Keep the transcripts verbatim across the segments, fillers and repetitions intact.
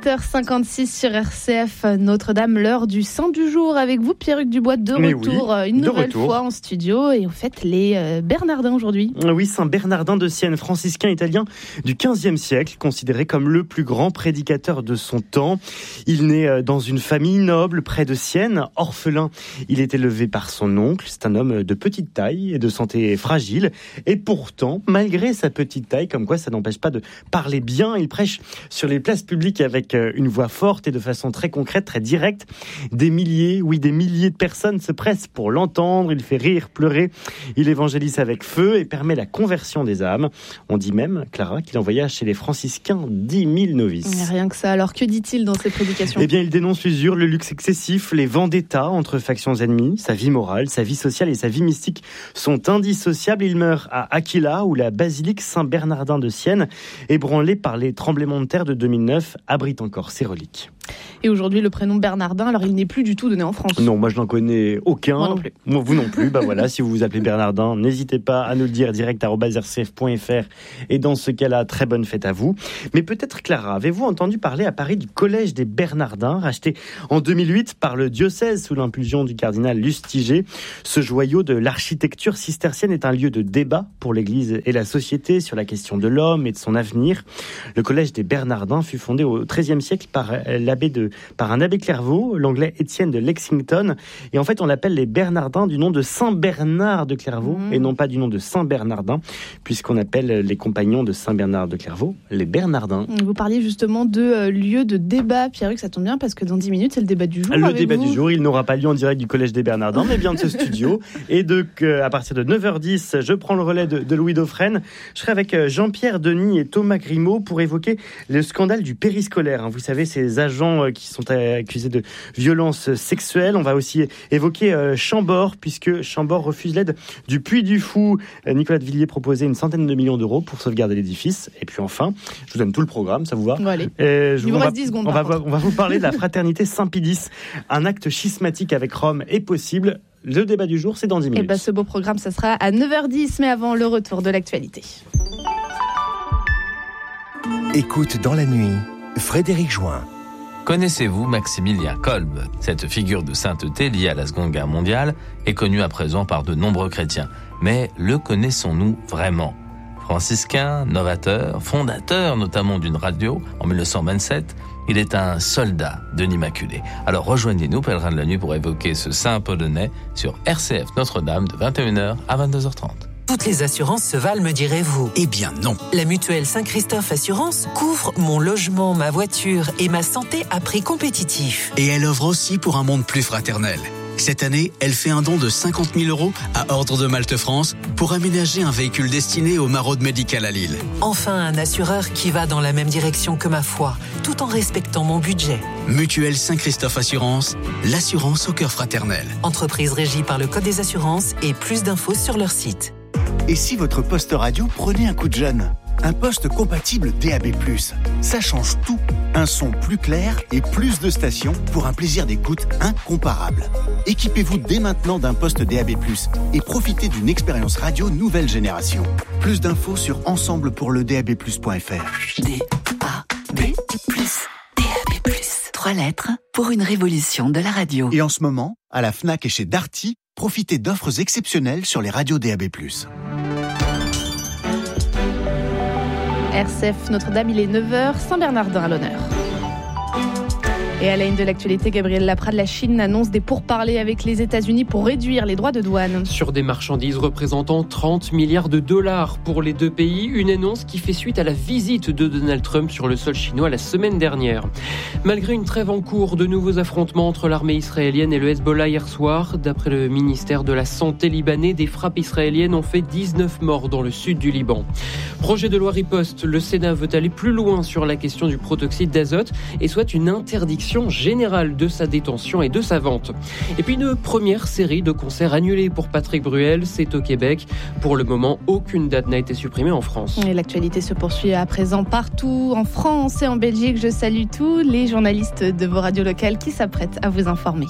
sept heures cinquante-six sur R C F Notre-Dame, l'heure du Saint du jour avec vous, Pierruc Dubois, de Mais retour oui, une de nouvelle retour. fois en studio, et en fait les euh, Bernardins aujourd'hui. Oui, Saint Bernardin de Sienne, franciscain italien du quinzième siècle, considéré comme le plus grand prédicateur de son temps. Il naît dans une famille noble près de Sienne, orphelin. Il est élevé par son oncle. C'est un homme de petite taille et de santé fragile. Et pourtant, malgré sa petite taille, comme quoi ça n'empêche pas de parler bien, il prêche sur les places publiques avec une voix forte et de façon très concrète, très directe. Des milliers, oui, des milliers de personnes se pressent pour l'entendre. Il fait rire, pleurer. Il évangélise avec feu et permet la conversion des âmes. On dit même, Clara, qu'il envoya chez les franciscains dix mille novices. Rien que ça. Alors, que dit-il dans ses prédications ? Eh bien, il dénonce l'usure, le luxe excessif, les vendettas entre factions ennemies. Sa vie morale, sa vie sociale et sa vie mystique sont indissociables. Il meurt à Aquila, où la basilique Saint-Bernardin de Sienne, ébranlée par les tremblements de terre de deux mille neuf, abrite encore ses reliques. Et aujourd'hui, le prénom Bernardin, alors il n'est plus du tout donné en France. Non, moi je n'en connais aucun. Moi non plus. Moi, vous non plus. Bah voilà, si vous vous appelez Bernardin, n'hésitez pas à nous le dire, direct arobase r c f point f r. Et dans ce cas-là, très bonne fête à vous. Mais peut-être, Clara, avez-vous entendu parler à Paris du collège des Bernardins, racheté en deux mille huit par le diocèse sous l'impulsion du cardinal Lustiger. Ce joyau de l'architecture cistercienne est un lieu de débat pour l'Église et la société sur la question de l'homme et de son avenir. Le collège des Bernardins fut fondé au treizième siècle par l'abbé de par un abbé Clairvaux, l'anglais Étienne de Lexington. Et en fait, on l'appelle les Bernardins du nom de Saint Bernard de Clairvaux, mmh. et non pas du nom de Saint Bernardin, puisqu'on appelle les compagnons de Saint Bernard de Clairvaux les Bernardins. Vous parliez justement de euh, lieu de débat, Pierruc, ça tombe bien parce que dans dix minutes, c'est le débat du jour. Le avec débat vous. du jour, il n'aura pas lieu en direct du collège des Bernardins, mais bien de ce studio. Et de, que, à partir de neuf heures dix, je prends le relais de, de Louis Dauphren. Je serai avec Jean-Pierre Denis et Thomas Grimaud pour évoquer le scandale du périscolaire. Vous savez, ces agents qui sont accusés de violences sexuelles. On va aussi évoquer euh, Chambord, puisque Chambord refuse l'aide du Puy du Fou. Euh, Nicolas de Villiers proposait une centaine de millions d'euros pour sauvegarder l'édifice. Et puis enfin, je vous donne tout le programme, ça vous va ? Bon, allez. Et je Il vous vous va, reste dix secondes. On va, par on va vous parler de la fraternité Saint-Pédis. Un acte schismatique avec Rome est possible. Le débat du jour, c'est dans dix minutes. Et ben, ce beau programme, ça sera à neuf heures dix, mais avant le retour de l'actualité. Écoute dans la nuit, Frédéric Join. Connaissez-vous Maximilien Kolbe ? Cette figure de sainteté liée à la Seconde Guerre mondiale est connue à présent par de nombreux chrétiens. Mais le connaissons-nous vraiment ? Franciscain, novateur, fondateur notamment d'une radio en dix-neuf cent vingt-sept, il est un soldat de l'Immaculée. Alors rejoignez-nous, pèlerins de la nuit, pour évoquer ce saint polonais sur R C F Notre-Dame de vingt et une heures à vingt-deux heures trente. Toutes les assurances se valent, me direz-vous. Eh bien non. La mutuelle Saint-Christophe Assurance couvre mon logement, ma voiture et ma santé à prix compétitif. Et elle offre aussi pour un monde plus fraternel. Cette année, elle fait un don de cinquante mille euros à Ordre de Malte France pour aménager un véhicule destiné au maraude médical à Lille. Enfin, un assureur qui va dans la même direction que ma foi, tout en respectant mon budget. Mutuelle Saint-Christophe Assurance, l'assurance au cœur fraternel. Entreprise régie par le Code des assurances et plus d'infos sur leur site. Et si votre poste radio prenait un coup de jeune ? Un poste compatible D A B plus, ça change tout. Un son plus clair et plus de stations pour un plaisir d'écoute incomparable. Équipez-vous dès maintenant d'un poste D A B plus et profitez d'une expérience radio nouvelle génération. Plus d'infos sur ensemble pour le d a b plus point f r. D A B plus, D A B plus. Trois lettres pour une révolution de la radio. Et en ce moment, à la Fnac et chez Darty, profitez d'offres exceptionnelles sur les radios D A B plus. R C F Notre-Dame, il est neuf heures, Saint-Bernardin à l'honneur. Et à la une de l'actualité, Gabriel Laprade, la Chine annonce des pourparlers avec les États-Unis pour réduire les droits de douane. Sur des marchandises représentant trente milliards de dollars pour les deux pays, une annonce qui fait suite à la visite de Donald Trump sur le sol chinois la semaine dernière. Malgré une trêve en cours, de nouveaux affrontements entre l'armée israélienne et le Hezbollah hier soir. D'après le ministère de la Santé libanais, des frappes israéliennes ont fait dix-neuf morts dans le sud du Liban. Projet de loi riposte, le Sénat veut aller plus loin sur la question du protoxyde d'azote et souhaite une interdiction générale de sa détention et de sa vente. Et puis une première série de concerts annulés pour Patrick Bruel, c'est au Québec. Pour le moment, aucune date n'a été supprimée en France. Et l'actualité se poursuit à présent partout en France et en Belgique. Je salue tous les journalistes de vos radios locales qui s'apprêtent à vous informer.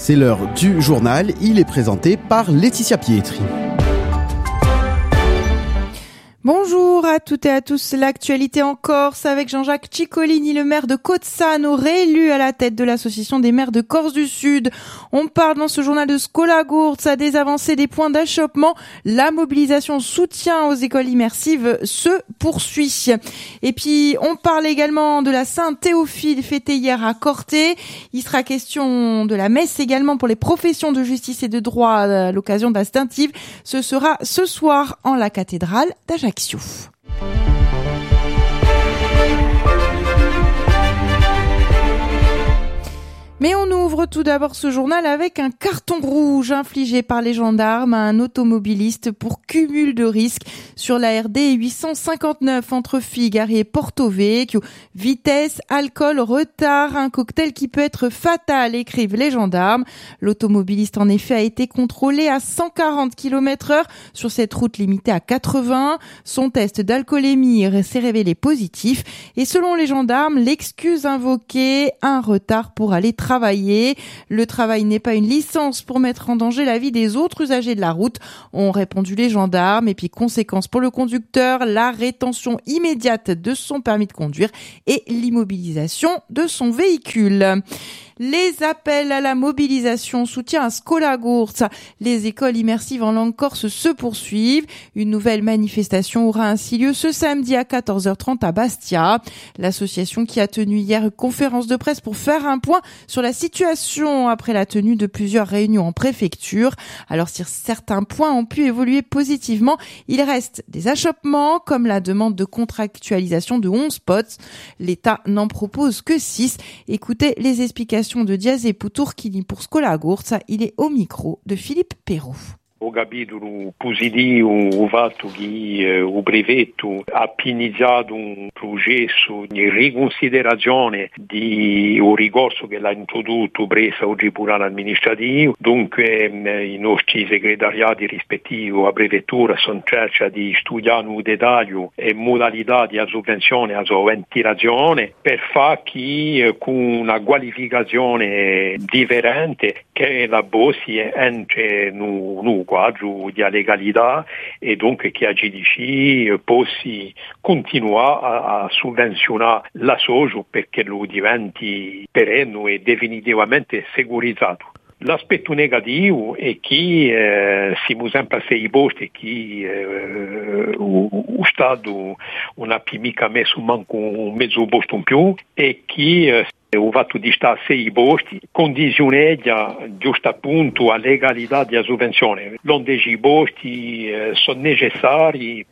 C'est l'heure du journal, il est présenté par Laetitia Pietri. Bonjour à toutes et à tous. L'actualité en Corse avec Jean-Jacques Ciccolini, le maire de Cozzano, réélu à la tête de l'association des maires de Corse du Sud. On parle dans ce journal de Scolagourz, des avancées, des points d'achoppement. La mobilisation soutien aux écoles immersives se poursuit. Et puis, on parle également de la Saint-Théophile fêtée hier à Corté. Il sera question de la messe également pour les professions de justice et de droit à l'occasion d'Astintive. Ce sera ce soir en la cathédrale d'Ajaccio. Mais on ouvre tout d'abord ce journal avec un carton rouge infligé par les gendarmes à un automobiliste pour cumul de risques sur la R D huit cent cinquante-neuf entre Figari et Porto Vecchio. Vitesse, alcool, retard, un cocktail qui peut être fatal, écrivent les gendarmes. L'automobiliste en effet a été contrôlé à cent quarante kilomètres heure sur cette route limitée à quatre-vingts. Son test d'alcoolémie s'est révélé positif et selon les gendarmes, l'excuse invoquée, un retard pour aller travailler. Travailler. Le travail n'est pas une licence pour mettre en danger la vie des autres usagers de la route, ont répondu les gendarmes. Et puis, conséquence pour le conducteur, la rétention immédiate de son permis de conduire et l'immobilisation de son véhicule. Les appels à la mobilisation soutien à Scolagourz. Les écoles immersives en langue corse se poursuivent. Une nouvelle manifestation aura ainsi lieu ce samedi à quatorze heures trente à Bastia. L'association qui a tenu hier une conférence de presse pour faire un point sur la situation après la tenue de plusieurs réunions en préfecture. Alors si certains points ont pu évoluer positivement, il reste des achoppements comme la demande de contractualisation de onze postes. L'État n'en propose que six. Écoutez les explications de Diazé Poutourchini pour Scolagourz. Il est au micro de Philippe Perrault. Ho capito positivo o fatto che o brevetto ha iniziato un processo di riconsiderazione di un ricorso che l'ha introdotto presso il Tribunale amministrativo. Dunque i nostri segretariati rispettivi a prefettura sono cerca di studiare un dettaglio e modalità di sovvenzione a sua ventilazione per far che con una qualificazione differente che la bossi entre no, no quadro di legalità e dunque che a G D C possa continuare a, a sovvenzionare la socio perché lo diventi perenne e definitivamente securizzato. L'aspetto negativo è che eh, siamo sempre a sei posti che eh, lo Stato non ha mica messo manco un mezzo posto in più e che eh, o fatto di stare a sei posti condizioneggia giusto appunto la legalità della sovvenzione. L'ondeci posti eh, sono necessari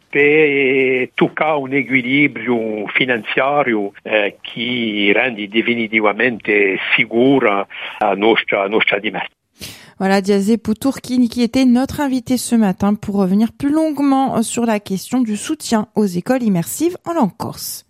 per toccare un equilibrio finanziario eh, che rende definitivamente sicura la nostra, nostra dimessa. Voilà, Diazé Poutourchini qui était notre invité ce matin pour revenir plus longuement sur la question du soutien aux écoles immersives en langue corse.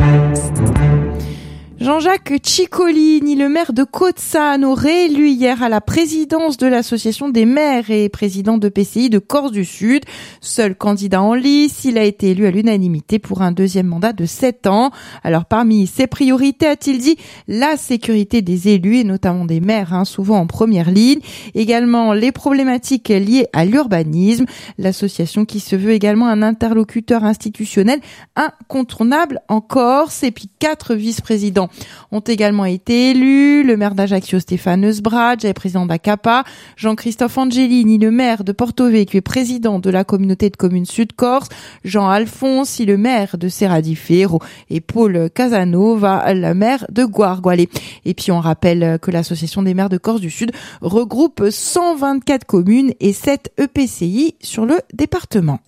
Jean-Jacques Ciccolini, le maire de Cozzano, réélu hier à la présidence de l'association des maires et président de P C I de Corse du Sud. Seul candidat en lice, il a été élu à l'unanimité pour un deuxième mandat de sept ans. Alors parmi ses priorités, a-t-il dit, la sécurité des élus et notamment des maires, hein, souvent en première ligne. Également les problématiques liées à l'urbanisme. L'association qui se veut également un interlocuteur institutionnel incontournable en Corse. Et puis quatre vice-présidents ont également été élus, le maire d'Ajaccio Stéphane Eusbrad, le président d'Acapa, Jean-Christophe Angelini, le maire de Porto Vecchio et président de la communauté de communes Sud-Corse, Jean Alphonse, le maire de Serra di Ferro et Paul Casanova, le maire de Guarguale. Et puis on rappelle que l'association des maires de Corse du Sud regroupe cent vingt-quatre communes et sept E P C I sur le département.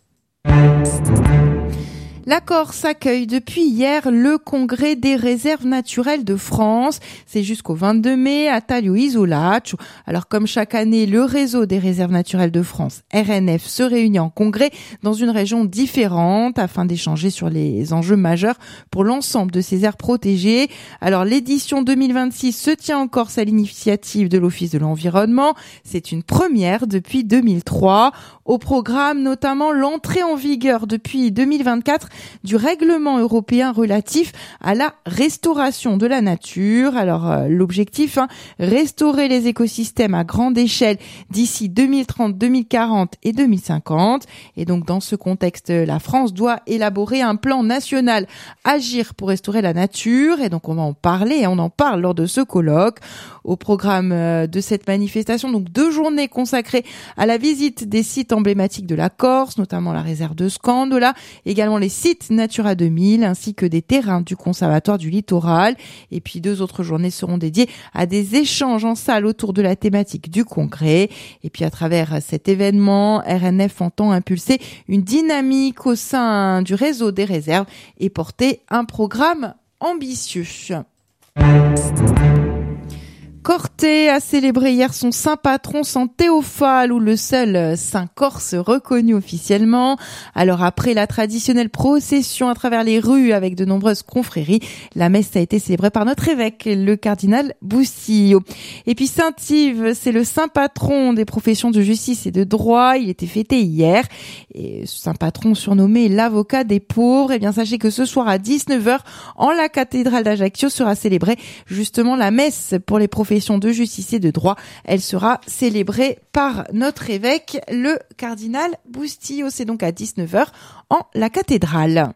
La Corse accueille depuis hier le congrès des réserves naturelles de France. C'est jusqu'au vingt-deux mai à Taglio Isolaccio. Alors comme chaque année, le réseau des réserves naturelles de France, R N F, se réunit en congrès dans une région différente afin d'échanger sur les enjeux majeurs pour l'ensemble de ces aires protégées. Alors l'édition deux mille vingt-six se tient en Corse à l'initiative de l'Office de l'environnement. C'est une première depuis deux mille trois. Au programme notamment l'entrée en vigueur depuis deux mille vingt-quatre du règlement européen relatif à la restauration de la nature. Alors euh, l'objectif, hein, restaurer les écosystèmes à grande échelle d'ici deux mille trente, deux mille quarante et deux mille cinquante. Et donc dans ce contexte, la France doit élaborer un plan national Agir pour restaurer la nature. Et donc on va en parler et on en parle lors de ce colloque. Au programme de cette manifestation, donc deux journées consacrées à la visite des sites emblématiques de la Corse, notamment la réserve de Scandola, également les sites Natura deux mille, ainsi que des terrains du Conservatoire du Littoral. Et puis deux autres journées seront dédiées à des échanges en salle autour de la thématique du congrès. Et puis à travers cet événement, R N F entend impulser une dynamique au sein du réseau des réserves et porter un programme ambitieux. Corté a célébré hier son saint patron, Saint Théophale, ou le seul saint corse reconnu officiellement. Alors après la traditionnelle procession à travers les rues avec de nombreuses confréries, la messe a été célébrée par notre évêque, le cardinal Boustillo. Et puis Saint-Yves, c'est le saint patron des professions de justice et de droit. Il était fêté hier. Et saint patron surnommé l'avocat des pauvres. Eh bien sachez que ce soir à dix-neuf heures, en la cathédrale d'Ajaccio sera célébrée justement la messe pour les professions de justice et de droit. Elle sera célébrée par notre évêque, le cardinal Boustillo. C'est donc à dix-neuf heures en la cathédrale.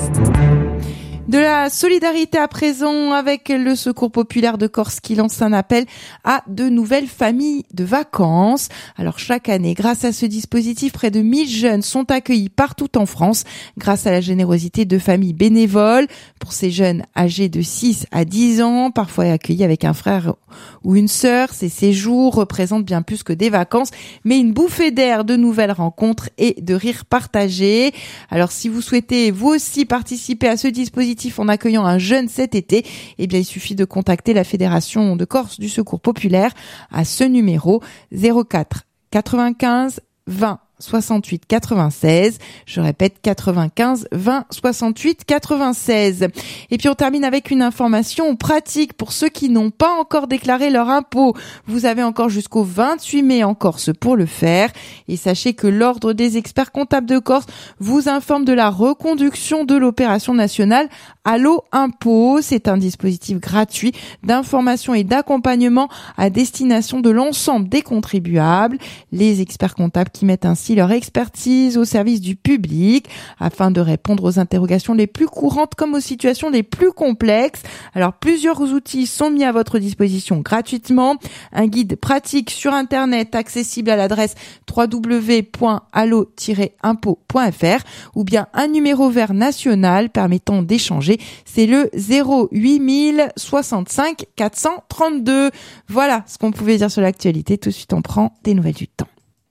De la solidarité à présent avec le Secours populaire de Corse qui lance un appel à de nouvelles familles de vacances. Alors chaque année, grâce à ce dispositif, près de mille jeunes sont accueillis partout en France grâce à la générosité de familles bénévoles. Pour ces jeunes âgés de six à dix ans, parfois accueillis avec un frère ou une sœur, ces séjours représentent bien plus que des vacances, mais une bouffée d'air, de nouvelles rencontres et de rires partagés. Alors si vous souhaitez vous aussi participer à ce dispositif en accueillant un jeune cet été, eh bien il suffit de contacter la Fédération de Corse du Secours populaire à ce numéro zéro quatre quatre-vingt-quinze vingt soixante-huit quatre-vingt-seize. Je répète, quatre-vingt-quinze vingt soixante-huit quatre-vingt-seize. Et puis on termine avec une information pratique pour ceux qui n'ont pas encore déclaré leur impôt. Vous avez encore jusqu'au vingt-huit mai en Corse pour le faire. Et sachez que l'Ordre des experts comptables de Corse vous informe de la reconduction de l'opération nationale Allo Impôt. C'est un dispositif gratuit d'information et d'accompagnement à destination de l'ensemble des contribuables. Les experts comptables qui mettent ainsi leur expertise au service du public afin de répondre aux interrogations les plus courantes comme aux situations les plus complexes. Alors plusieurs outils sont mis à votre disposition gratuitement. Un guide pratique sur internet accessible à l'adresse w w w point allo tiret impôt point f r ou bien un numéro vert national permettant d'échanger. C'est le zéro huit mille soixante-cinq quatre cent trente-deux. Voilà ce qu'on pouvait dire sur l'actualité. Tout de suite on prend des nouvelles du temps.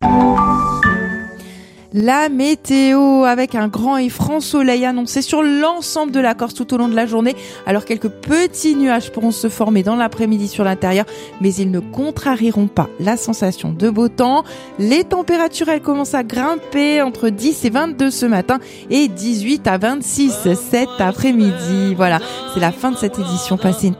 La météo avec un grand et franc soleil annoncé sur l'ensemble de la Corse tout au long de la journée. Alors quelques petits nuages pourront se former dans l'après-midi sur l'intérieur, mais ils ne contrarieront pas la sensation de beau temps. Les températures, elles commencent à grimper entre dix et vingt-deux ce matin et dix-huit à vingt-six cet après-midi. Voilà, c'est la fin de cette édition. Passez une